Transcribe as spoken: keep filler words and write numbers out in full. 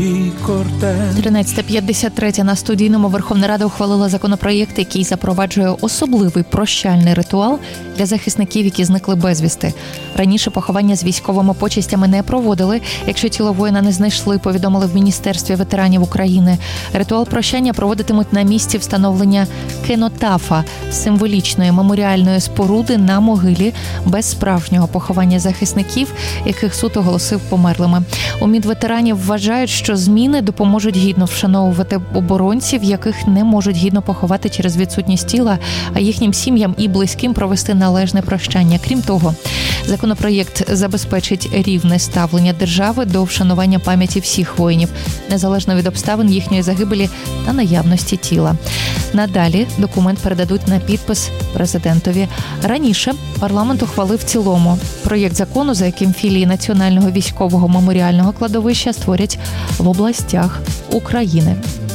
тринадцята п'ятдесят три на студійному. Верховна Рада ухвалила законопроєкт, який запроваджує особливий прощальний ритуал для захисників, які зникли безвісти. Раніше поховання з військовими почестями не проводили, якщо тіло воїна не знайшли, повідомили в Міністерстві ветеранів України. Ритуал прощання проводитимуть на місці встановлення кенотафа – символічної меморіальної споруди на могилі без справжнього поховання захисників, яких суд оголосив померлими. У Мінветеранів вважають, що зміни допоможуть гідно вшановувати оборонців, яких не можуть гідно поховати через відсутність тіла, а їхнім сім'ям і близьким провести належне прощання. Крім того, законопроєкт забезпечить рівне ставлення держави до вшанування пам'яті всіх воїнів, незалежно від обставин їхньої загибелі та наявності тіла. Надалі документ передадуть на підпис президентові. Раніше парламент ухвалив в цілому проєкт закону, за яким філії Національного військового меморіального кладовища створять в областях України.